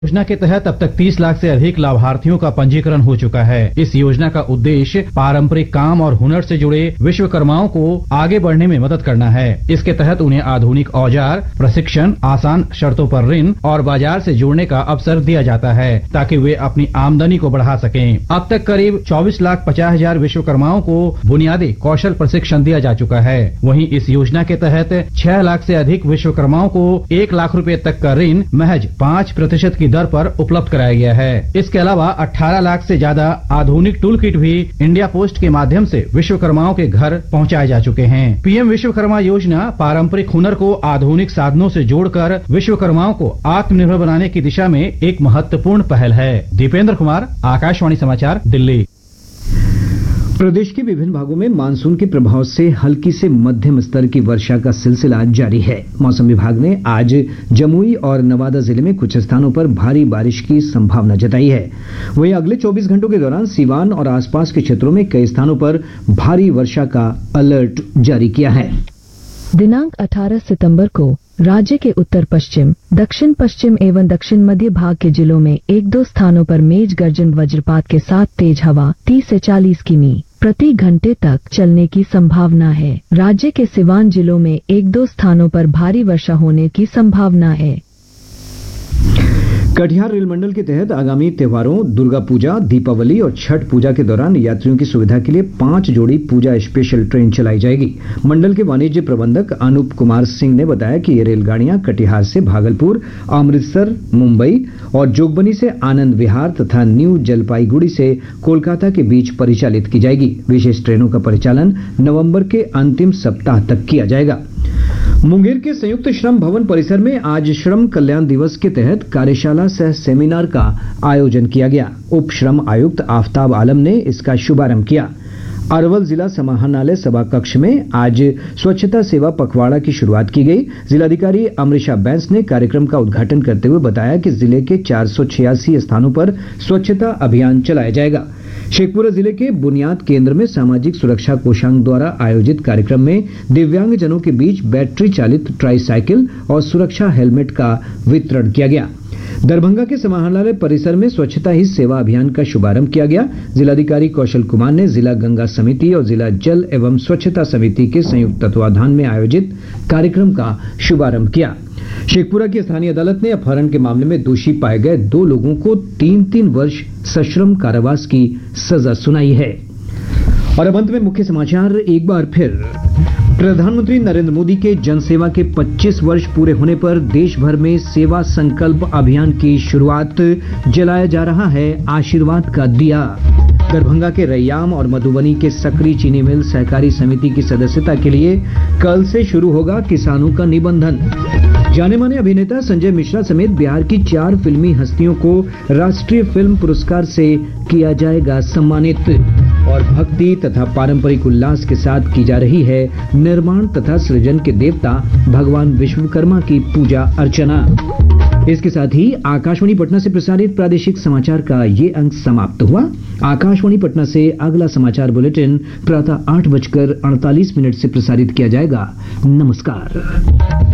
योजना के तहत अब तक 30 लाख से अधिक लाभार्थियों का पंजीकरण हो चुका है। इस योजना का उद्देश्य पारंपरिक काम और हुनर से जुड़े विश्वकर्माओं को आगे बढ़ने में मदद करना है। इसके तहत उन्हें आधुनिक औजार, प्रशिक्षण, आसान शर्तों पर ऋण और बाजार से जुड़ने का अवसर दिया जाता है ताकि वे अपनी आमदनी को बढ़ा सकें। अब तक करीब 24,50,000 विश्वकर्माओं को बुनियादी कौशल प्रशिक्षण दिया जा चुका है। वहीं इस योजना के तहत 6 लाख से अधिक विश्वकर्माओं को 1 लाख रुपए तक का ऋण महज 5% की दर पर उपलब्ध कराया गया है। इसके अलावा 18 लाख से ज्यादा आधुनिक टूल किट भी इंडिया पोस्ट के माध्यम से विश्वकर्माओं के घर पहुंचाए जा चुके हैं। पीएम विश्वकर्मा योजना पारंपरिक हुनर को आधुनिक साधनों से जोड़कर विश्वकर्माओं को आत्मनिर्भर बनाने की दिशा में एक महत्वपूर्ण पहल है। दीपेंद्र कुमार, आकाशवाणी समाचार, दिल्ली। प्रदेश के विभिन्न भागों में मानसून के प्रभाव से हल्की से मध्यम स्तर की वर्षा का सिलसिला जारी है। मौसम विभाग ने आज जमुई और नवादा जिले में कुछ स्थानों पर भारी बारिश की संभावना जताई है। वहीं अगले 24 घंटों के दौरान सीवान और आसपास के क्षेत्रों में कई स्थानों पर भारी वर्षा का अलर्ट जारी किया है। दिनांक 18 सितंबर को राज्य के उत्तर पश्चिम, दक्षिण पश्चिम एवं दक्षिण मध्य भाग के जिलों में 1-2 स्थानों पर मेघ गर्जन वज्रपात के साथ तेज हवा 30 से 40 किमी प्रति घंटे तक चलने की संभावना है। राज्य के सिवान जिलों में 1-2 स्थानों पर भारी वर्षा होने की संभावना है। कटिहार रेल मंडल के तहत आगामी त्योहारों दुर्गा पूजा, दीपावली और छठ पूजा के दौरान यात्रियों की सुविधा के लिए 5 जोड़ी पूजा स्पेशल ट्रेन चलाई जाएगी। मंडल के वाणिज्य प्रबंधक अनूप कुमार सिंह ने बताया कि ये रेलगाड़ियां कटिहार से भागलपुर, अमृतसर, मुंबई और जोगबनी से आनंद विहार तथा न्यू जलपाईगुड़ी से कोलकाता के बीच परिचालित की जाएगी। विशेष ट्रेनों का परिचालन नवंबर के अंतिम सप्ताह तक किया जाएगा। मुंगेर के संयुक्त श्रम भवन परिसर में आज श्रम कल्याण दिवस के तहत कार्यशाला सह सेमिनार का आयोजन किया गया। उप श्रम आयुक्त आफताब आलम ने इसका शुभारंभ किया। अरवल जिला समाहरणालय सभा कक्ष में आज स्वच्छता सेवा पखवाड़ा की शुरुआत की गई। जिलाधिकारी अमृषा बैंस ने कार्यक्रम का उद्घाटन करते हुए बताया कि जिले के 486 स्थानों पर स्वच्छता अभियान चलाया जाएगा। शेखपुरा जिले के बुनियाद केंद्र में सामाजिक सुरक्षा कोषांग द्वारा आयोजित कार्यक्रम में दिव्यांगजनों के बीच बैटरी चालित ट्राईसाइकिल और सुरक्षा हेलमेट का वितरण किया गया। दरभंगा के समाहरणालय परिसर में स्वच्छता ही सेवा अभियान का शुभारंभ किया गया। जिलाधिकारी कौशल कुमार ने जिला गंगा समिति और जिला जल एवं स्वच्छता समिति के संयुक्त तत्वाधान में आयोजित कार्यक्रम का शुभारंभ किया। शेखपुरा की स्थानीय अदालत ने अपहरण के मामले में दोषी पाए गए 2 लोगों को 3-3 वर्ष सश्रम कारावास की सजा सुनाई है। और अब अंत में मुख्य समाचार एक बार फिर। प्रधानमंत्री नरेंद्र मोदी के जनसेवा के 25 वर्ष पूरे होने पर देश भर में सेवा संकल्प अभियान की शुरुआत। जलाया जा रहा है आशीर्वाद का दिया। दरभंगा के रैयाम और मधुबनी के सकरी चीनी मिल सहकारी समिति की सदस्यता के लिए कल से शुरू होगा किसानों का निबंधन। जाने माने अभिनेता संजय मिश्रा समेत बिहार की 4 फिल्मी हस्तियों को राष्ट्रीय फिल्म पुरस्कार से किया जाएगा सम्मानित। और भक्ति तथा पारंपरिक उल्लास के साथ की जा रही है निर्माण तथा सृजन के देवता भगवान विश्वकर्मा की पूजा अर्चना। इसके साथ ही आकाशवाणी पटना से प्रसारित प्रादेशिक समाचार का ये अंक समाप्त हुआ। आकाशवाणी पटना से अगला समाचार बुलेटिन प्रातः 8:48 से प्रसारित किया जाएगा। नमस्कार।